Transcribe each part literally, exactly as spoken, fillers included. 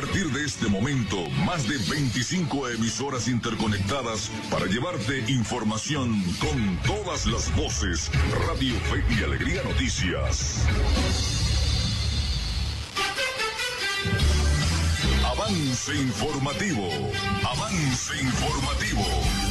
partir de este momento, más de veinticinco emisoras interconectadas para llevarte información con todas las voces. Radio Fe y Alegría Noticias. Avance informativo. Avance informativo.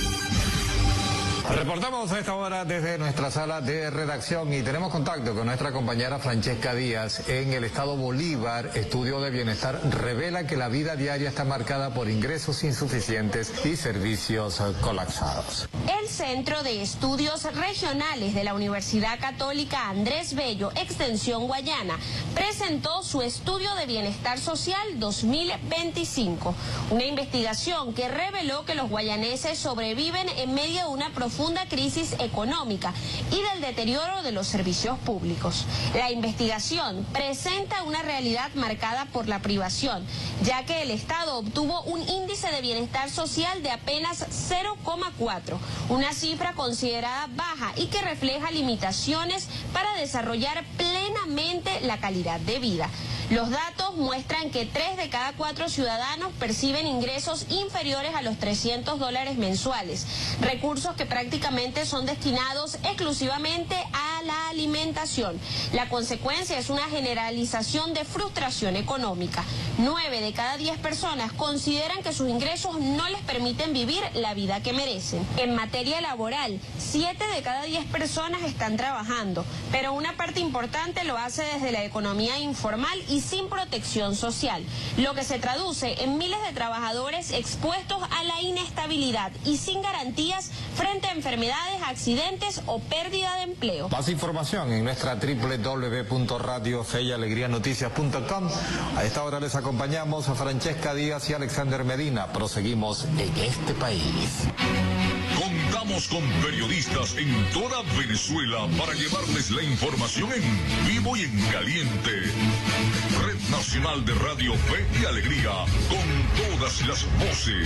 Reportamos a esta hora desde nuestra sala de redacción y tenemos contacto con nuestra compañera Francesca Díaz. En el estado Bolívar, estudio de bienestar revela que la vida diaria está marcada por ingresos insuficientes y servicios colapsados. El Centro de Estudios Regionales de la Universidad Católica Andrés Bello, Extensión Guayana, presentó su estudio de bienestar social dos mil veinticinco, una investigación que reveló que los guayaneses sobreviven en medio de una profunda crisis económica y del deterioro de los servicios públicos. La investigación presenta una realidad marcada por la privación, ya que el Estado obtuvo un índice de bienestar social de apenas cero coma cuatro, una cifra considerada baja y que refleja limitaciones para desarrollar plenamente la calidad de vida. Los datos muestran que tres de cada cuatro ciudadanos perciben ingresos inferiores a los trescientos dólares mensuales, recursos que prácticamente son destinados exclusivamente a la alimentación. La consecuencia es una generalización de frustración económica. Nueve de cada diez personas consideran que sus ingresos no les permiten vivir la vida que merecen. En materia laboral, siete de cada diez personas están trabajando, pero una parte importante lo hace desde la economía informal y sin protección social, lo que se traduce en miles de trabajadores expuestos a la inestabilidad y sin garantías frente a enfermedades, accidentes o pérdida de empleo. Más información en nuestra doble u doble u doble u punto radio fe y alegría noticias punto com. A esta hora les acompañamos a Francesca Díaz y Alexander Medina. Proseguimos en este país. Contamos con periodistas en toda Venezuela para llevarles la información en vivo y en caliente. Red Nacional de Radio Fe y Alegría, con todas las voces.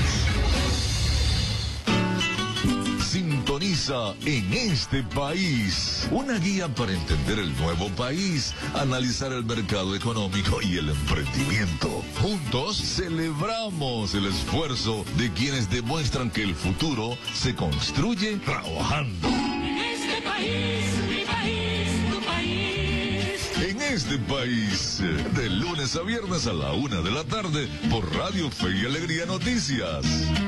Sintoniza En Este País, una guía para entender el nuevo país, analizar el mercado económico y el emprendimiento. Juntos celebramos el esfuerzo de quienes demuestran que el futuro se construye trabajando. En este país, mi país, tu país. En este país, de lunes a viernes a la una de la tarde, por Radio Fe y Alegría Noticias.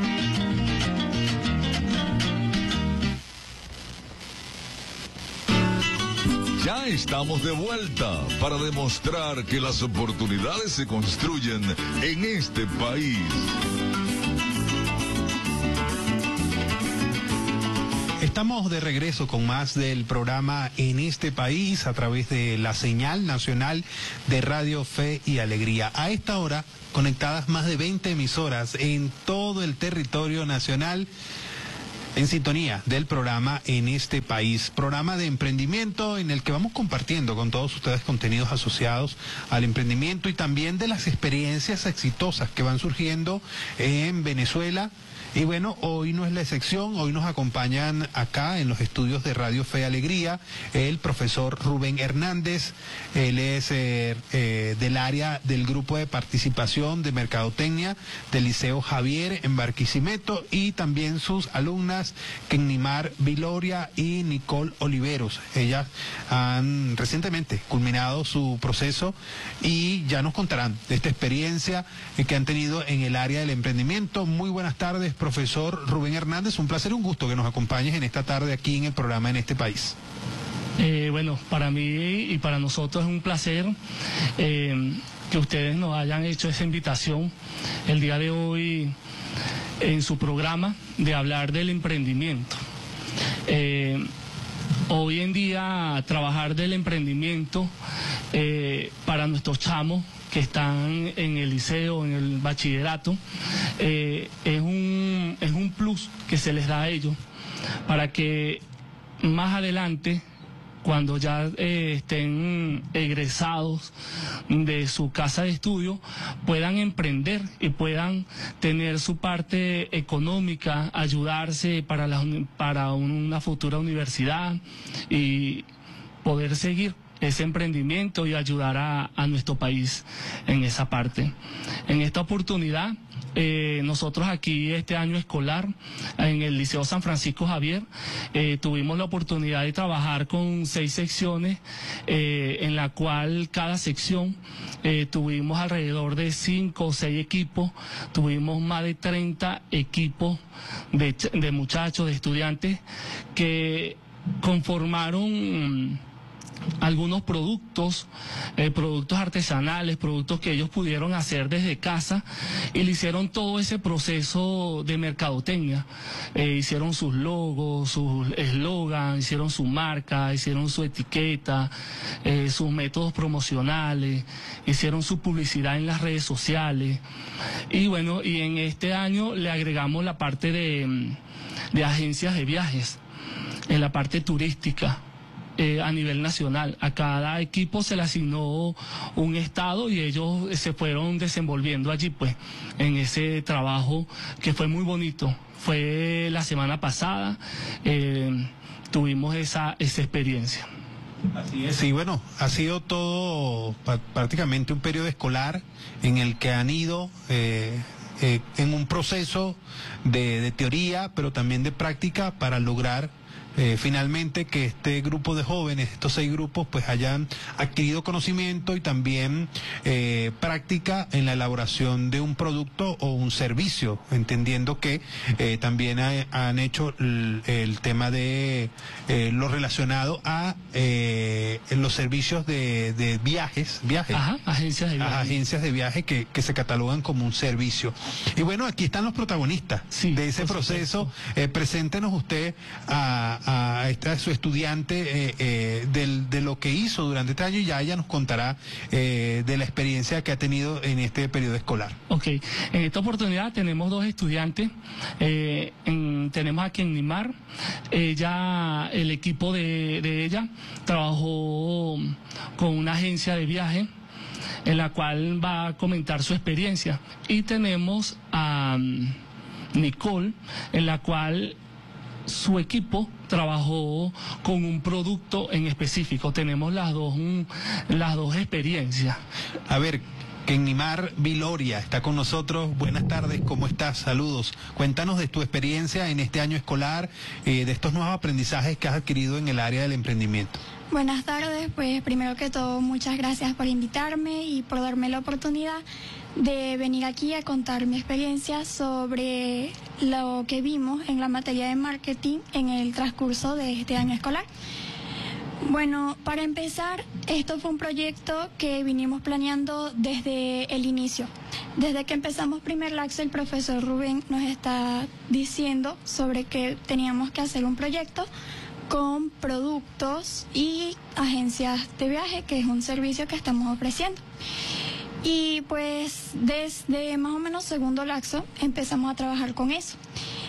Ya estamos de vuelta para demostrar que las oportunidades se construyen en este país. Estamos de regreso con más del programa En Este País a través de la señal nacional de Radio Fe y Alegría. A esta hora, conectadas más de veinte emisoras en todo el territorio nacional, en sintonía del programa En Este País, programa de emprendimiento en el que vamos compartiendo con todos ustedes contenidos asociados al emprendimiento y también de las experiencias exitosas que van surgiendo en Venezuela. Y bueno, hoy no es la excepción, hoy nos acompañan acá en los estudios de Radio Fe y Alegría el profesor Rubén Hernández. Él es eh, eh, del área del grupo de participación de Mercadotecnia del Liceo Javier en Barquisimeto, y también sus alumnas Kennimar Viloria y Nicole Oliveros. Ellas han recientemente culminado su proceso y ya nos contarán de esta experiencia que han tenido en el área del emprendimiento. Muy buenas tardes, profesor Rubén Hernández, un placer y un gusto que nos acompañes en esta tarde aquí en el programa En Este País. Eh, bueno, para mí y para nosotros es un placer eh, que ustedes nos hayan hecho esa invitación el día de hoy en su programa de hablar del emprendimiento. Eh, hoy en día trabajar del emprendimiento eh, para nuestros chamos que están en el liceo, en el bachillerato, eh, es un, es un plus que se les da a ellos para que más adelante, cuando ya eh, estén egresados de su casa de estudio, puedan emprender y puedan tener su parte económica, ayudarse para, la, para una futura universidad y poder seguir ese emprendimiento y ayudar a, a nuestro país en esa parte. En esta oportunidad, eh, nosotros aquí este año escolar en el Liceo San Francisco Javier eh, tuvimos la oportunidad de trabajar con seis secciones eh, en la cual cada sección eh, tuvimos alrededor de cinco o seis equipos, tuvimos más de treinta equipos de, de muchachos, de estudiantes que conformaron algunos productos, eh, productos artesanales, productos que ellos pudieron hacer desde casa y le hicieron todo ese proceso de mercadotecnia. Eh, hicieron sus logos, sus eslogan, hicieron su marca, hicieron su etiqueta, eh, sus métodos promocionales, hicieron su publicidad en las redes sociales. Y bueno, y en este año le agregamos la parte de, de agencias de viajes, en la parte turística. Eh, a nivel nacional. A cada equipo se le asignó un estado y ellos se fueron desenvolviendo allí, pues, en ese trabajo que fue muy bonito. Fue la semana pasada, eh, tuvimos esa, esa experiencia. Así es. Sí, bueno, ha sido todo prácticamente un periodo escolar en el que han ido eh, eh, en un proceso de, de teoría, pero también de práctica para lograr Eh, finalmente que este grupo de jóvenes, estos seis grupos, pues hayan adquirido conocimiento y también eh, práctica en la elaboración de un producto o un servicio, entendiendo que eh, también ha, han hecho el, el tema de eh, lo relacionado a eh, los servicios de, de viajes, viajes, Ajá, agencias de viaje. a agencias de viaje que, que se catalogan como un servicio. Y bueno, aquí están los protagonistas Sí, de ese por proceso. Eh, preséntenos usted a a esta su estudiante eh, eh, del, de lo que hizo durante este año y ya ella nos contará eh, de la experiencia que ha tenido en este periodo escolar. Ok, en esta oportunidad tenemos dos estudiantes, eh, en, tenemos a Kenimar, ella, el equipo de, de ella trabajó con una agencia de viaje en la cual va a comentar su experiencia, y tenemos a um, Nicole, en la cual su equipo trabajó con un producto en específico. Tenemos las dos, un, las dos experiencias. A ver, Kenimar Viloria está con nosotros. Buenas tardes, ¿cómo estás? Saludos. Cuéntanos de tu experiencia en este año escolar, eh, de estos nuevos aprendizajes que has adquirido en el área del emprendimiento. Buenas tardes, pues primero que todo muchas gracias por invitarme y por darme la oportunidad de venir aquí a contar mi experiencia sobre lo que vimos en la materia de marketing en el transcurso de este año escolar. Bueno, para empezar, esto fue un proyecto que vinimos planeando desde el inicio. Desde que empezamos primer laxo, el profesor Rubén nos está diciendo sobre que teníamos que hacer un proyecto con productos y agencias de viaje, que es un servicio que estamos ofreciendo. Y pues desde más o menos segundo laxo empezamos a trabajar con eso.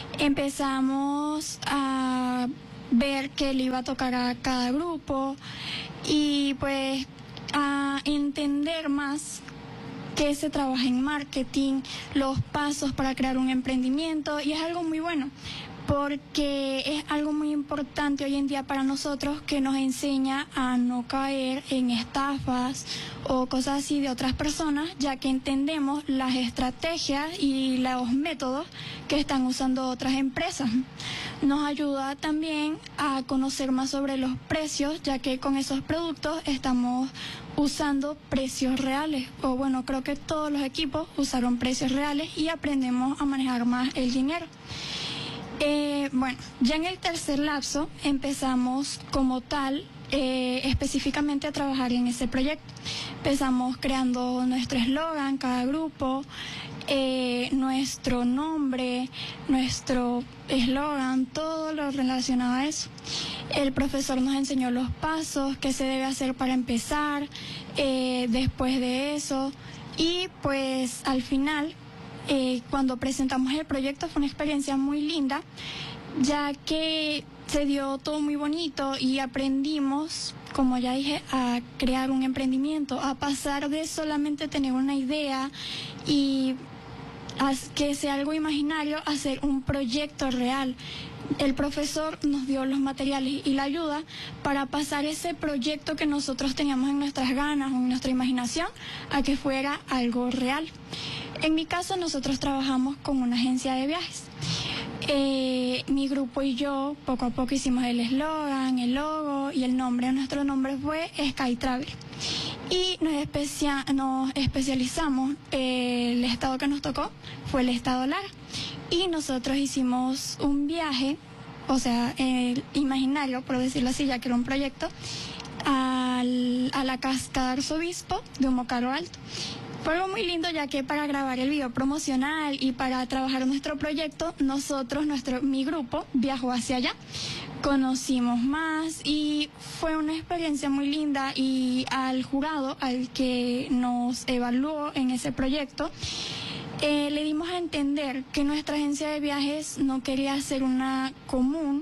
Empezamos a ver qué le iba a tocar a cada grupo y pues a entender más qué se trabaja en marketing, los pasos para crear un emprendimiento, y es algo muy bueno, porque es algo muy importante hoy en día para nosotros, que nos enseña a no caer en estafas o cosas así de otras personas, ya que entendemos las estrategias y los métodos que están usando otras empresas. Nos ayuda también a conocer más sobre los precios, ya que con esos productos estamos usando precios reales, o bueno, creo que todos los equipos usaron precios reales y aprendemos a manejar más el dinero. Eh, bueno, ya en el tercer lapso empezamos como tal eh, específicamente a trabajar en ese proyecto. Empezamos creando nuestro eslogan, cada grupo, eh, nuestro nombre, nuestro eslogan, todo lo relacionado a eso. El profesor nos enseñó los pasos, qué se debe hacer para empezar, eh, después de eso, y pues al final, Eh, cuando presentamos el proyecto, fue una experiencia muy linda, ya que se dio todo muy bonito y aprendimos, como ya dije, a crear un emprendimiento, a pasar de solamente tener una idea y que sea algo imaginario, hacer un proyecto real. El profesor nos dio los materiales y la ayuda para pasar ese proyecto que nosotros teníamos en nuestras ganas o en nuestra imaginación a que fuera algo real. En mi caso, nosotros trabajamos con una agencia de viajes. Eh, mi grupo y yo poco a poco hicimos el eslogan, el logo y el nombre. Nuestro nombre fue Sky Travel. Y nos, especia nos especializamos, eh, el estado que nos tocó fue el estado Lara. Y nosotros hicimos un viaje, o sea, el imaginario, por decirlo así, ya que era un proyecto, al, a la cascada Arzobispo de Humocaro Alto. Fue algo muy lindo, ya que para grabar el video promocional y para trabajar nuestro proyecto, nosotros, nuestro, mi grupo, viajó hacia allá. Conocimos más y fue una experiencia muy linda, y al jurado, al que nos evaluó en ese proyecto, eh, le dimos a entender que nuestra agencia de viajes no quería ser una común,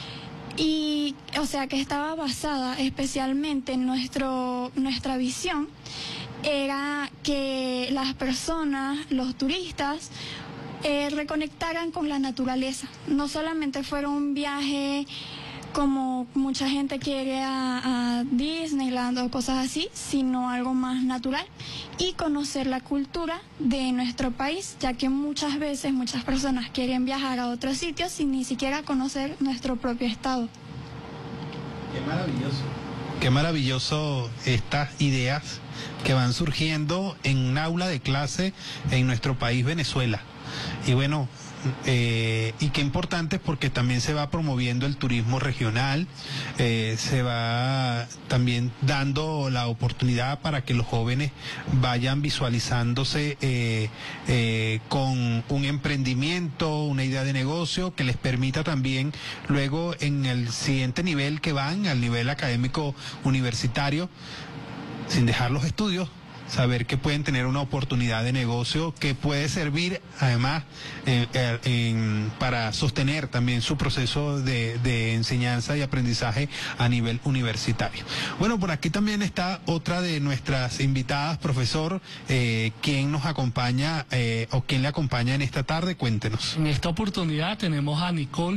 y, o sea, que estaba basada especialmente en nuestro, nuestra visión, era que las personas, los turistas, eh, reconectaran con la naturaleza. No solamente fuera un viaje como mucha gente quiere a, a Disneyland o cosas así, sino algo más natural, y conocer la cultura de nuestro país, ya que muchas veces muchas personas quieren viajar a otros sitios sin ni siquiera conocer nuestro propio estado. Qué maravilloso. Qué maravilloso estas ideas que van surgiendo en un aula de clase en nuestro país, Venezuela. Y bueno, eh, y qué importante, porque también se va promoviendo el turismo regional, eh, se va también dando la oportunidad para que los jóvenes vayan visualizándose eh, eh, con un emprendimiento, una idea de negocio que les permita también luego, en el siguiente nivel que van, al nivel académico universitario, sin dejar los estudios, saber que pueden tener una oportunidad de negocio que puede servir además eh, eh, en, para sostener también su proceso de, de enseñanza y aprendizaje a nivel universitario. Bueno, por aquí también está otra de nuestras invitadas, profesor, eh, ¿quién nos acompaña eh, o quién le acompaña en esta tarde? Cuéntenos. En esta oportunidad tenemos a Nicole.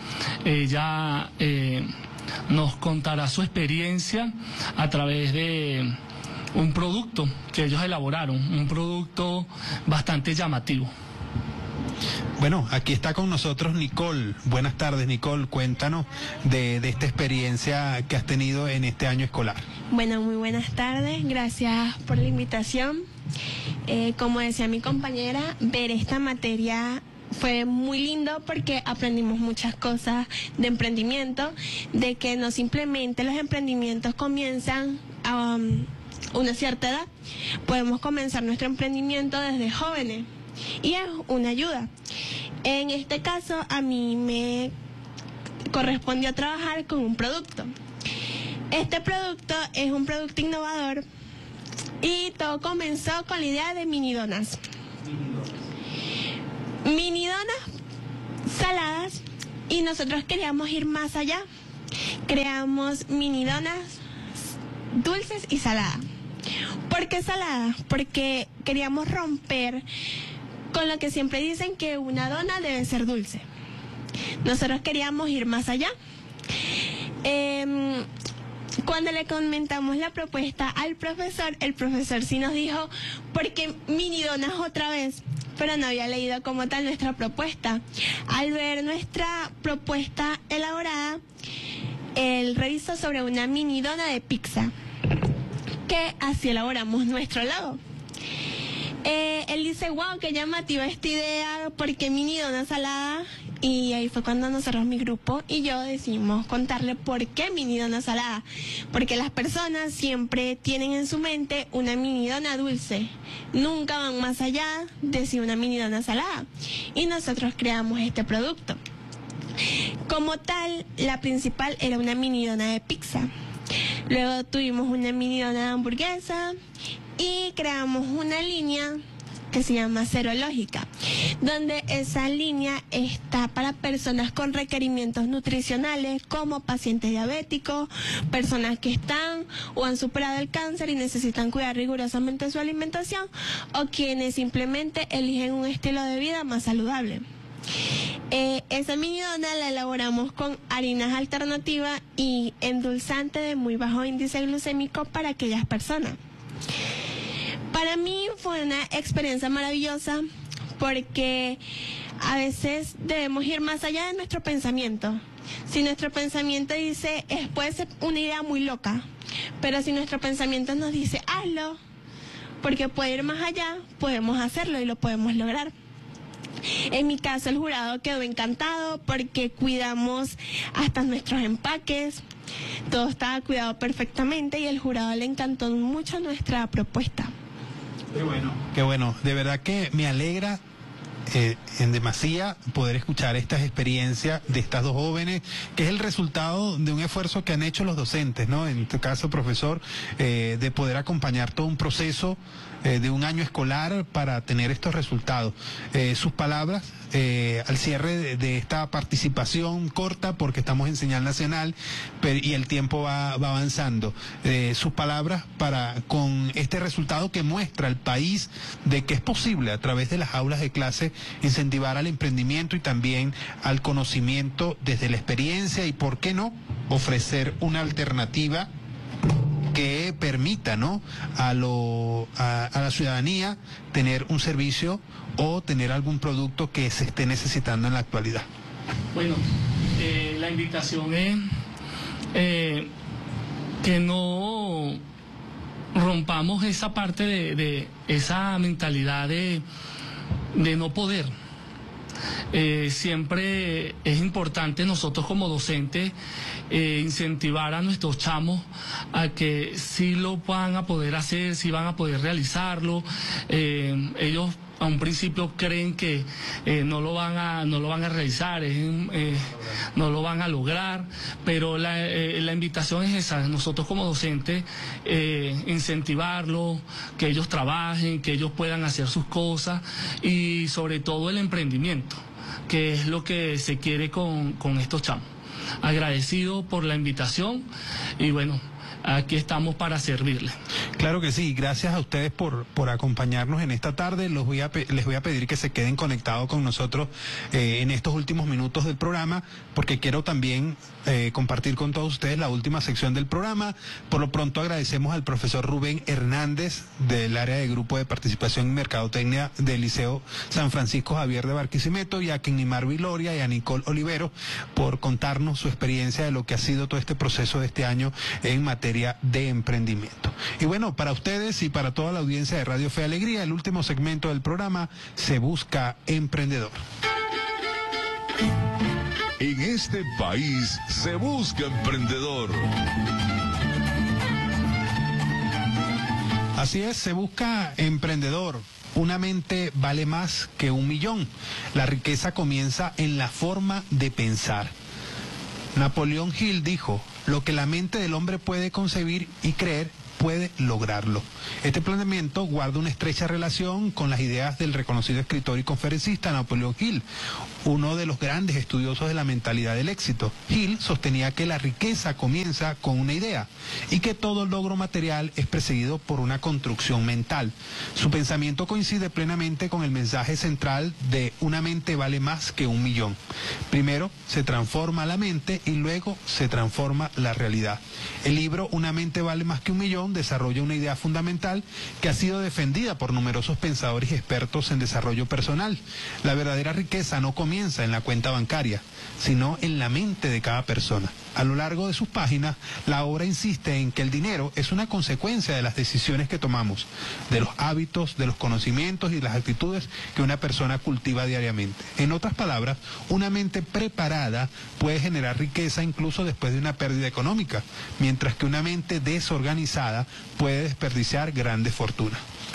Ella eh, nos contará su experiencia a través de un producto que ellos elaboraron, un producto bastante llamativo. Bueno, aquí está con nosotros Nicole. Buenas tardes, Nicole. Cuéntanos de, de esta experiencia que has tenido en este año escolar. Bueno, muy buenas tardes. Gracias por la invitación. Eh, como decía mi compañera, ver esta materia fue muy lindo porque aprendimos muchas cosas de emprendimiento, de que no simplemente los emprendimientos comienzan a um, una cierta edad. Podemos comenzar nuestro emprendimiento desde jóvenes y es una ayuda. En este caso, a mí me correspondió trabajar con un producto. Este producto es un producto innovador y todo comenzó con la idea de mini donas. Mini donas saladas, y nosotros queríamos ir más allá. Creamos mini donas dulces y saladas. ¿Por qué saladas? Porque queríamos romper con lo que siempre dicen, que una dona debe ser dulce. Nosotros queríamos ir más allá. Eh, cuando le comentamos la propuesta al profesor, el profesor sí nos dijo, ¿por qué mini donas otra vez? Pero no había leído como tal nuestra propuesta. Al ver nuestra propuesta elaborada, él revisó sobre una mini dona de pizza, que así elaboramos nuestro logo. Eh, él dice, wow, qué llamativa esta idea, porque mini dona salada. Y ahí fue cuando nosotros, mi grupo y yo, decidimos contarle por qué mini dona salada. Porque las personas siempre tienen en su mente una mini dona dulce. Nunca van más allá de si una mini dona salada. Y nosotros creamos este producto. Como tal, la principal era una mini dona de pizza. Luego tuvimos una mini dona de hamburguesa y creamos una línea que se llama Serológica, donde esa línea está para personas con requerimientos nutricionales como pacientes diabéticos, personas que están o han superado el cáncer y necesitan cuidar rigurosamente su alimentación, o quienes simplemente eligen un estilo de vida más saludable. Eh, esa mini dona la elaboramos con harinas alternativas y endulzante de muy bajo índice glucémico para aquellas personas. Para mí fue una experiencia maravillosa porque a veces debemos ir más allá de nuestro pensamiento. Si nuestro pensamiento dice, es, puede ser una idea muy loca, pero si nuestro pensamiento nos dice, hazlo, porque puede ir más allá, podemos hacerlo y lo podemos lograr. En mi caso, el jurado quedó encantado porque cuidamos hasta nuestros empaques, todo estaba cuidado perfectamente y el jurado le encantó mucho nuestra propuesta. Qué bueno. Qué bueno, de verdad que me alegra eh, en demasía poder escuchar estas experiencias de estas dos jóvenes, que es el resultado de un esfuerzo que han hecho los docentes, ¿no? En tu caso, profesor, eh, de poder acompañar todo un proceso eh, de un año escolar para tener estos resultados. Eh, sus palabras eh, al cierre de, de esta participación corta, porque estamos en señal nacional pero, y el tiempo va, va avanzando. Eh, sus palabras para con este resultado que muestra al país de que es posible a través de las aulas de clase incentivar al emprendimiento y también al conocimiento desde la experiencia y, ¿por qué no?, ofrecer una alternativa que permita, ¿no?, a, lo, a, a la ciudadanía tener un servicio o tener algún producto que se esté necesitando en la actualidad. Bueno, eh, la invitación es eh, que no rompamos esa parte de, de esa mentalidad de, de no poder. Eh, siempre es importante nosotros como docentes eh, incentivar a nuestros chamos a que sí lo van a poder hacer, sí van a poder realizarlo. Eh, ellos a un principio creen que eh, no lo van a no lo van a realizar, es, eh, no lo van a lograr, pero la, eh, la invitación es esa, nosotros como docentes eh, incentivarlos, que ellos trabajen, que ellos puedan hacer sus cosas y sobre todo el emprendimiento, que es lo que se quiere con, con estos chamos. Agradecido por la invitación y bueno, aquí estamos para servirles. Claro que sí, gracias a ustedes por, por acompañarnos en esta tarde. Los voy a, les voy a pedir que se queden conectados con nosotros eh, en estos últimos minutos del programa, porque quiero también eh, compartir con todos ustedes la última sección del programa. Por lo pronto agradecemos al profesor Rubén Hernández del área de Grupo de Participación en Mercadotecnia del Liceo San Francisco Javier de Barquisimeto, y a Kenimar Viloria y a Nicole Olivero por contarnos su experiencia de lo que ha sido todo este proceso de este año en materia de emprendimiento. Y bueno, para ustedes y para toda la audiencia de Radio Fe y Alegría, el último segmento del programa, Se Busca Emprendedor. En este país se busca emprendedor. Así es, se busca emprendedor. Una mente vale más que un millón. La riqueza comienza en la forma de pensar. Napoleón Hill dijo: lo que la mente del hombre puede concebir y creer, puede lograrlo. Este planteamiento guarda una estrecha relación con las ideas del reconocido escritor y conferencista Napoleón Hill, uno de los grandes estudiosos de la mentalidad del éxito. Hill sostenía que la riqueza comienza con una idea y que todo logro material es precedido por una construcción mental. Su pensamiento coincide plenamente con el mensaje central de una mente vale más que un millón. Primero se transforma la mente y luego se transforma la realidad. El libro Una mente vale más que un millón desarrolla una idea fundamental que ha sido defendida por numerosos pensadores y expertos en desarrollo personal. La verdadera riqueza no comienza en la cuenta bancaria, sino en la mente de cada persona. A lo largo de sus páginas, la obra insiste en que el dinero es una consecuencia de las decisiones que tomamos, de los hábitos, de los conocimientos y de las actitudes que una persona cultiva diariamente. En otras palabras, una mente preparada puede generar riqueza incluso después de una pérdida económica, mientras que una mente desorganizada puede desperdiciar grandes fortunas.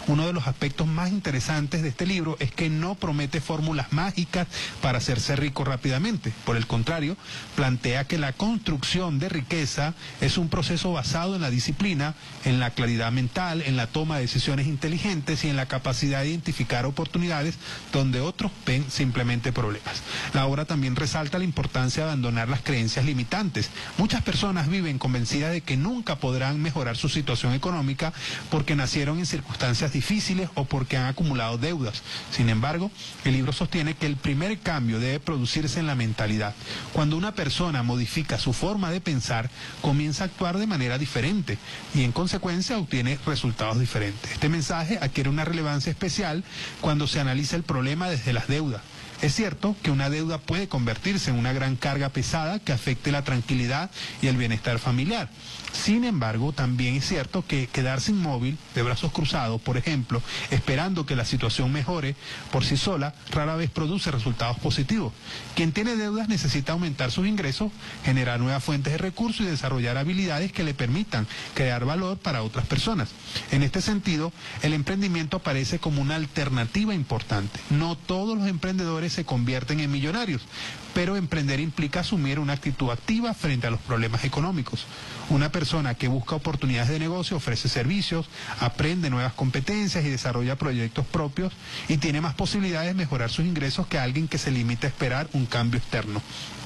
Uno de los aspectos más interesantes de este libro es que no promete fórmulas mágicas para hacerse rico rápidamente. Por el contrario, plantea que la construcción de riqueza es un proceso basado en la disciplina, en la claridad mental, en la toma de decisiones inteligentes y en la capacidad de identificar oportunidades donde otros ven simplemente problemas. La obra también resalta la importancia de abandonar las creencias limitantes. Muchas personas viven convencidas de que nunca podrán mejorar su situación económica porque nacieron en circunstancias difíciles o porque han acumulado deudas. Sin embargo, el libro sostiene que el primer cambio debe producirse en la mentalidad. Cuando una persona modifica su forma de pensar, comienza a actuar de manera diferente y en consecuencia obtiene resultados diferentes. Este mensaje adquiere una relevancia especial cuando se analiza el problema desde las deudas. Es cierto que una deuda puede convertirse en una gran carga pesada que afecte la tranquilidad y el bienestar familiar. Sin embargo, también es cierto que quedarse inmóvil, de brazos cruzados, por ejemplo, esperando que la situación mejore por sí sola, rara vez produce resultados positivos. Quien tiene deudas necesita aumentar sus ingresos, generar nuevas fuentes de recursos y desarrollar habilidades que le permitan crear valor para otras personas. En este sentido, el emprendimiento aparece como una alternativa importante. No todos los emprendedores se convierten en millonarios, pero emprender implica asumir una actitud activa frente a los problemas económicos. Una persona que busca oportunidades de negocio ofrece servicios, aprende nuevas competencias y desarrolla proyectos propios y tiene más posibilidades de mejorar sus ingresos que alguien que se limita a esperar un cambio externo.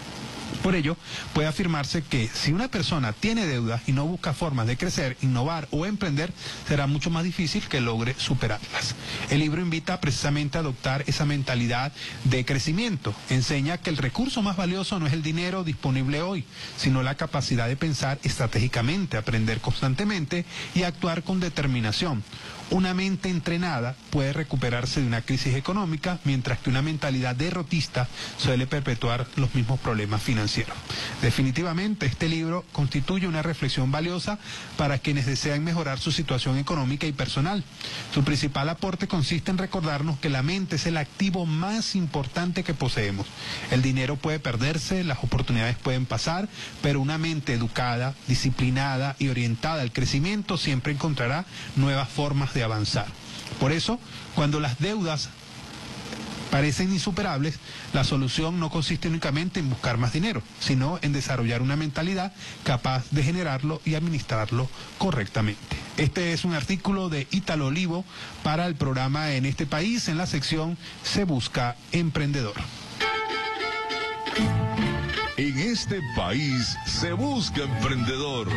Por ello, puede afirmarse que si una persona tiene deudas y no busca formas de crecer, innovar o emprender, será mucho más difícil que logre superarlas. El libro invita precisamente a adoptar esa mentalidad de crecimiento. Enseña que el recurso más valioso no es el dinero disponible hoy, sino la capacidad de pensar estratégicamente, aprender constantemente y actuar con determinación. Una mente entrenada puede recuperarse de una crisis económica, mientras que una mentalidad derrotista suele perpetuar los mismos problemas financieros. Definitivamente, este libro constituye una reflexión valiosa para quienes desean mejorar su situación económica y personal. Su principal aporte consiste en recordarnos que la mente es el activo más importante que poseemos. El dinero puede perderse, las oportunidades pueden pasar, pero una mente educada, disciplinada y orientada al crecimiento siempre encontrará nuevas formas de de avanzar. Por eso, cuando las deudas parecen insuperables, la solución no consiste únicamente en buscar más dinero, sino en desarrollar una mentalidad capaz de generarlo y administrarlo correctamente. Este es un artículo de Ítalo Olivo para el programa En este país, en la sección Se busca emprendedor. En este país se busca emprendedor.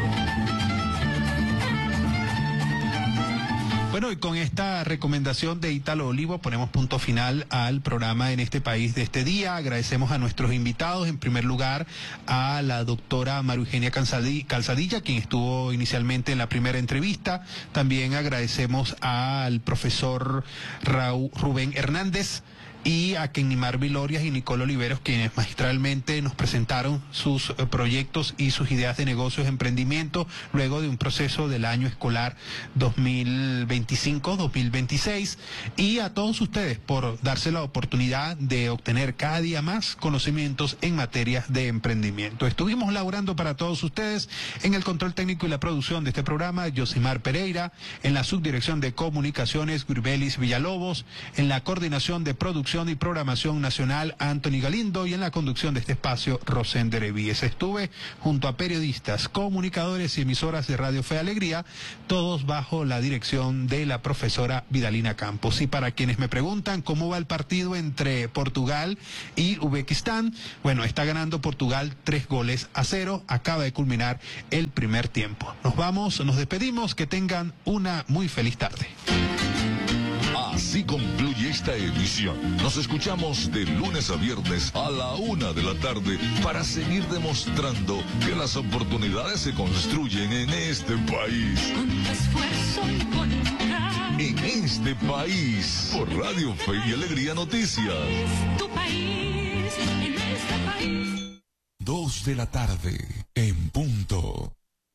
Bueno, y con esta recomendación de Ítalo Olivo ponemos punto final al programa En este país de este día. Agradecemos a nuestros invitados, en primer lugar a la doctora María Eugenia Calzadilla, quien estuvo inicialmente en la primera entrevista. También agradecemos al profesor Raúl Rubén Hernández y a Kenimar Vilorias y Nicole Oliveros, quienes magistralmente nos presentaron sus eh, proyectos y sus ideas de negocios, emprendimiento, luego de un proceso del año escolar dos mil veinticinco dos mil veintiséis, y a todos ustedes por darse la oportunidad de obtener cada día más conocimientos en materia de emprendimiento. Estuvimos laborando para todos ustedes en el control técnico y la producción de este programa, Yosimar Pereira, en la subdirección de comunicaciones, Gurbelis Villalobos, en la coordinación de producción y programación nacional, Anthony Galindo, y en la conducción de este espacio, Rosender Evíes. Estuve junto a periodistas, comunicadores y emisoras de Radio Fe y Alegría, todos bajo la dirección de la profesora Vidalina Campos. Y para quienes me preguntan cómo va el partido entre Portugal y Uzbekistán, bueno, está ganando Portugal tres goles a cero, acaba de culminar el primer tiempo. Nos vamos, nos despedimos, que tengan una muy feliz tarde. Así concluye esta emisión. Nos escuchamos de lunes a viernes a la una de la tarde para seguir demostrando que las oportunidades se construyen en este país. Con tu esfuerzo y voluntad. En este país, por Radio Fe y Alegría Noticias. Es tu país, en este país. Dos de la tarde, en punto.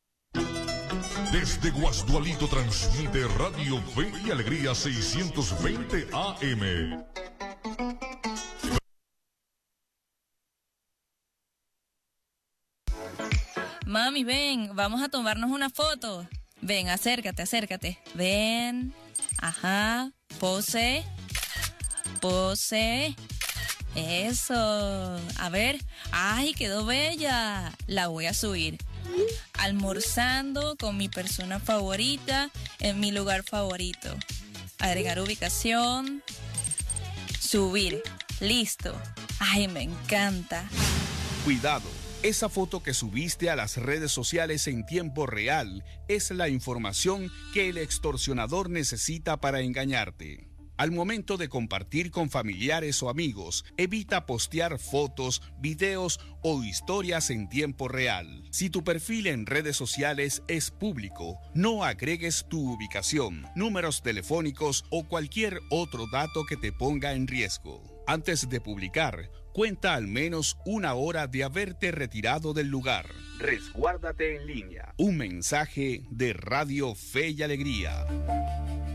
Desde Guasdualito transmite Radio Fe y Alegría seiscientos veinte A M. Mami, ven, vamos a tomarnos una foto. Ven, acércate, acércate. Ven. Ajá, pose, pose. Eso. A ver. ¡Ay, quedó bella! La voy a subir. Almorzando con mi persona favorita en mi lugar favorito. Agregar ubicación. Subir. Listo. ¡Ay, me encanta! Cuidado. Esa foto que subiste a las redes sociales en tiempo real es la información que el extorsionador necesita para engañarte. Al momento de compartir con familiares o amigos, evita postear fotos, videos o historias en tiempo real. Si tu perfil en redes sociales es público, no agregues tu ubicación, números telefónicos o cualquier otro dato que te ponga en riesgo. Antes de publicar, cuenta al menos una hora de haberte retirado del lugar. Resguárdate en línea. Un mensaje de Radio Fe y Alegría.